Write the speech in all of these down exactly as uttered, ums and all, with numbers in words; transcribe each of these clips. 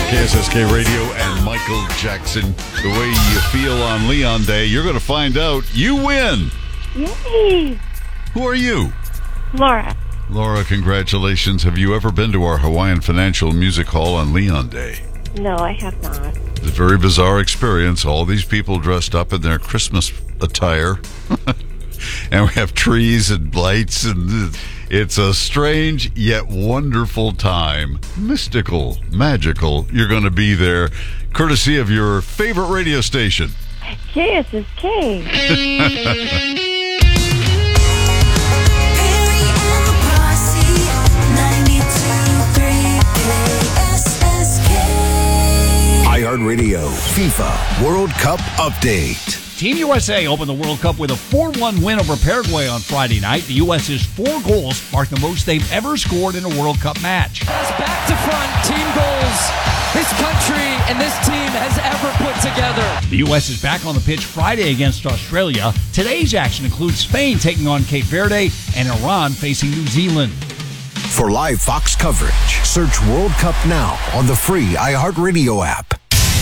K S S K Radio and Michael Jackson. The way you feel on Leon Day, you're going to find out. You win. Yay. Who are you? Laura. Laura, congratulations. Have you ever been to our Hawaiian Financial Music Hall on Leon Day? No, I have not. It's a very bizarre experience. All these people dressed up in their Christmas attire. And we have trees and lights, and it's a strange yet wonderful time. Mystical, magical. You're going to be there, courtesy of your favorite radio station. K S S K. iHeartRadio FIFA World Cup Update. Team U S A opened the World Cup with a four one win over Paraguay on Friday night. The U S's four goals mark the most they've ever scored in a World Cup match. Back to front, team goals this country and this team has ever put together. The U S is back on the pitch Friday against Australia. Today's action includes Spain taking on Cape Verde and Iran facing New Zealand. For live Fox coverage, search World Cup Now on the free iHeartRadio app.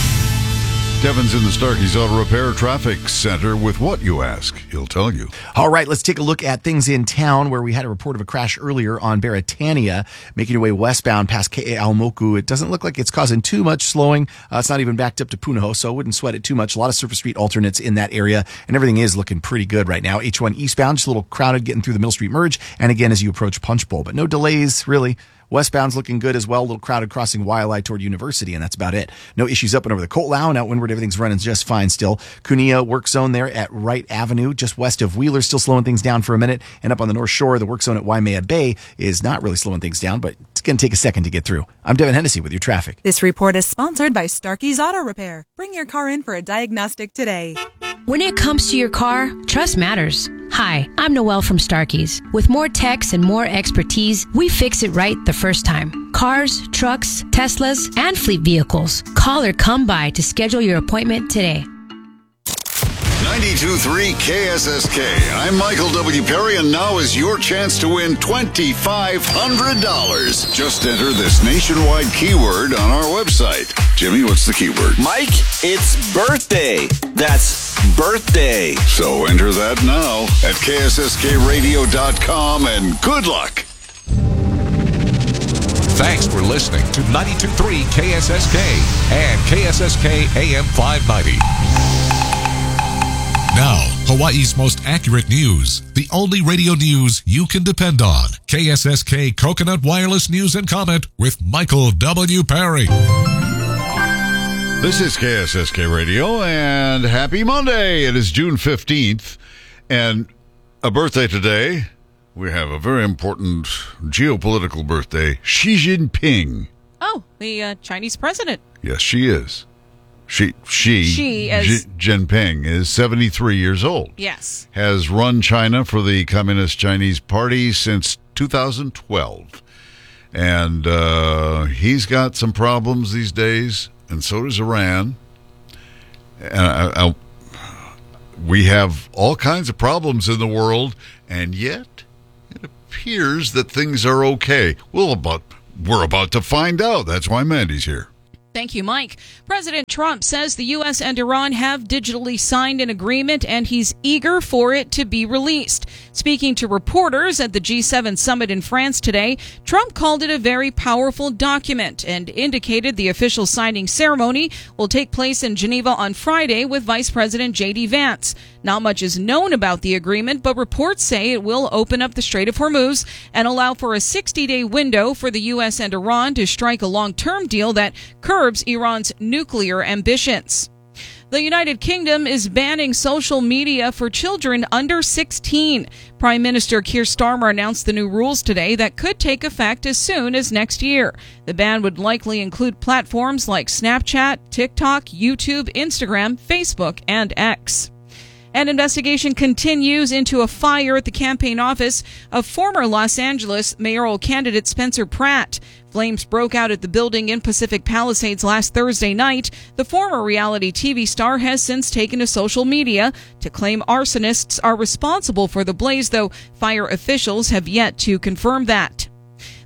Kevin's in the Starkey's Auto Repair Traffic Center with what, you ask? He'll tell you. All right, let's take a look at things in town where we had a report of a crash earlier on Beretania, making your way westbound past Ke'eaumoku. It doesn't look like it's causing too much slowing. Uh, it's not even backed up to Punahou, so I wouldn't sweat it too much. A lot of surface street alternates in that area, and everything is looking pretty good right now. H one eastbound, just a little crowded getting through the Mill Street Merge, and again as you approach Punch Bowl, but no delays, really. Westbound's looking good as well. A little crowded crossing Waialae toward University, and that's about it. No issues up and over the Ko'olau, and out windward, everything's running just fine still. Kunia work zone there at Wright Avenue, just west of Wheeler, still slowing things down for a minute. And up on the North Shore, the work zone at Waimea Bay is not really slowing things down, but it's going to take a second to get through. I'm Devin Hennessy with your traffic. This report is sponsored by Starkey's Auto Repair. Bring your car in for a diagnostic today. When it comes to your car, trust matters. Hi, I'm Noelle from Starkey's. With more techs and more expertise, we fix it right the first time. Cars, trucks, Teslas, and fleet vehicles. Call or come by to schedule your appointment today. ninety-two point three K S S K. I'm Michael W. Perry, and now is your chance to win twenty-five hundred dollars. Just enter this nationwide keyword on our website. Jimmy, what's the keyword? Mike, it's birthday. That's birthday. So enter that now at K S S K radio dot com, and good luck. Thanks for listening to ninety-two point three K S S K and K S S K A M five ninety. Now, Hawaii's most accurate news. The only radio news you can depend on. K S S K Coconut Wireless News and Comment with Michael W. Perry. This is K S S K Radio, and happy Monday. It is June fifteenth, and a birthday today. We have a very important geopolitical birthday, Xi Jinping. Oh, the uh, Chinese president. Yes, she is. She, she, she as... Xi Jinping is seventy-three years old. Yes. Has run China for the Communist Chinese Party since two thousand twelve. And uh, he's got some problems these days, and so does Iran. And I, I, we have all kinds of problems in the world, and yet it appears that things are okay. Well, about, we're about to find out. That's why Mandy's here. Thank you, Mike. President Trump says the U S and Iran have digitally signed an agreement, and he's eager for it to be released. Speaking to reporters at the G seven summit in France today, Trump called it a very powerful document and indicated the official signing ceremony will take place in Geneva on Friday with Vice President J D Vance. Not much is known about the agreement, but reports say it will open up the Strait of Hormuz and allow for a sixty-day window for the U S and Iran to strike a long-term deal that curbs Iran's nuclear ambitions. The United Kingdom is banning social media for children under sixteen. Prime Minister Keir Starmer announced the new rules today that could take effect as soon as next year. The ban would likely include platforms like Snapchat, TikTok, YouTube, Instagram, Facebook, and X. An investigation continues into a fire at the campaign office of former Los Angeles mayoral candidate Spencer Pratt. Flames broke out at the building in Pacific Palisades last Thursday night. The former reality T V star has since taken to social media to claim arsonists are responsible for the blaze, though fire officials have yet to confirm that.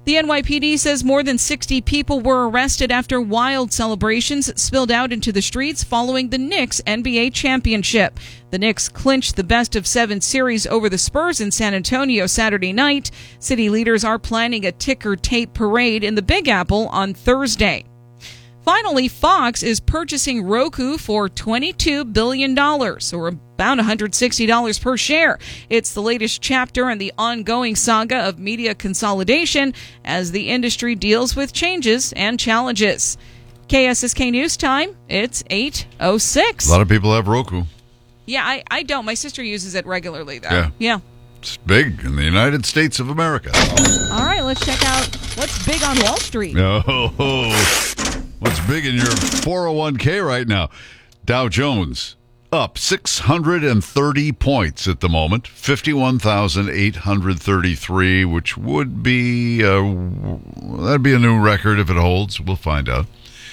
The N Y P D says more than sixty people were arrested after wild celebrations spilled out into the streets following the Knicks N B A championship. The Knicks clinched the best of seven series over the Spurs in San Antonio Saturday night. City leaders are planning a ticker tape parade in the Big Apple on Thursday. Finally, Fox is purchasing Roku for twenty-two billion dollars, or about one hundred sixty dollars per share. It's the latest chapter in the ongoing saga of media consolidation as the industry deals with changes and challenges. K S S K News Time, it's eight oh six. A lot of people have Roku. Yeah, I, I don't. My sister uses it regularly, though. Yeah. Yeah. It's big in the United States of America. All right, let's check out what's big on Wall Street. Oh, what's big in your four oh one k right now? Dow Jones up six hundred thirty points at the moment, fifty-one thousand eight hundred thirty-three, which would be uh, that'd be a new record if it holds. We'll find out.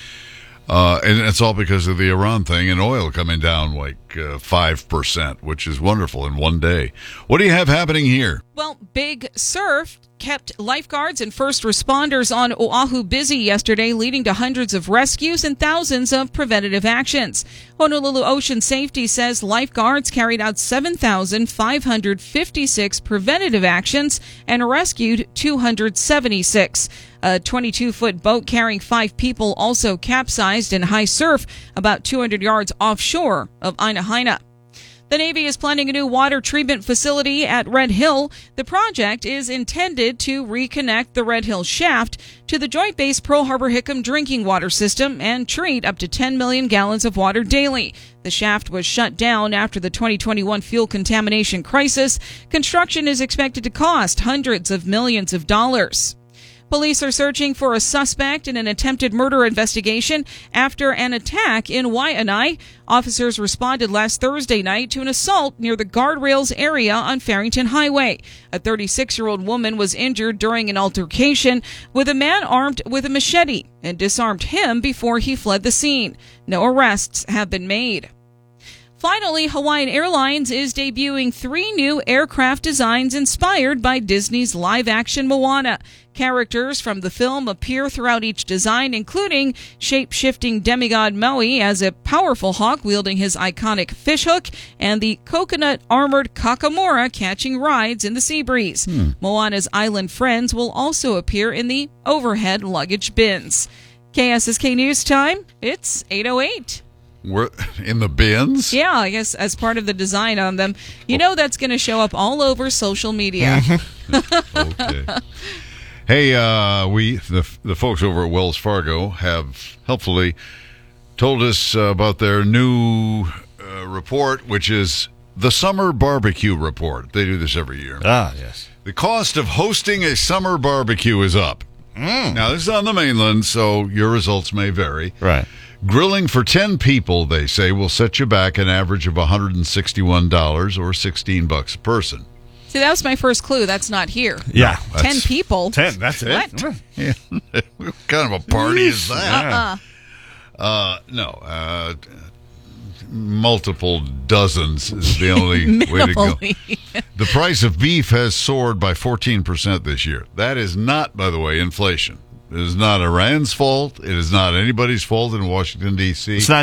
Uh, and it's all because of the Iran thing and oil coming down like uh, five percent, which is wonderful in one day. What do you have happening here? Well, Big Surf kept lifeguards and first responders on Oahu busy yesterday, leading to hundreds of rescues and thousands of preventative actions. Honolulu Ocean Safety says lifeguards carried out seven thousand five hundred fifty-six preventative actions and rescued two hundred seventy-six. A twenty-two-foot boat carrying five people also capsized in high surf about two hundred yards offshore of Aina Haina. The Navy is planning a new water treatment facility at Red Hill. The project is intended to reconnect the Red Hill shaft to the Joint Base Pearl Harbor Hickam drinking water system and treat up to ten million gallons of water daily. The shaft was shut down after the twenty twenty-one fuel contamination crisis. Construction is expected to cost hundreds of millions of dollars. Police are searching for a suspect in an attempted murder investigation after an attack in Waianae. Officers responded last Thursday night to an assault near the guardrails area on Farrington Highway. A thirty-six-year-old woman was injured during an altercation with a man armed with a machete and disarmed him before he fled the scene. No arrests have been made. Finally, Hawaiian Airlines is debuting three new aircraft designs inspired by Disney's live-action Moana. Characters from the film appear throughout each design, including shape-shifting demigod Maui as a powerful hawk wielding his iconic fishhook, and the coconut-armored Kakamora catching rides in the sea breeze. Hmm. Moana's island friends will also appear in the overhead luggage bins. K S S K News Time, it's eight oh eight. We're in the bins? Yeah, I guess as part of the design on them. You know that's going to show up all over social media. Okay. Hey, uh, we, the, the folks over at Wells Fargo have helpfully told us uh, about their new uh, report, which is the Summer Barbecue Report. They do this every year. Ah, yes. The cost of hosting a summer barbecue is up. Mm. Now, this is on the mainland, so your results may vary. Right. Grilling for ten people, they say, will set you back an average of one hundred sixty-one dollars or sixteen bucks a person. See, that was my first clue. That's not here. Yeah. No, ten people. Ten, that's it. What? Yeah. What kind of a party is that? Uh-uh. Uh, no. Uh, multiple dozens is the only way to go. The price of beef has soared by fourteen percent this year. That is not, by the way, inflation. It is not Iran's fault. It is not anybody's fault in Washington, D C. It's not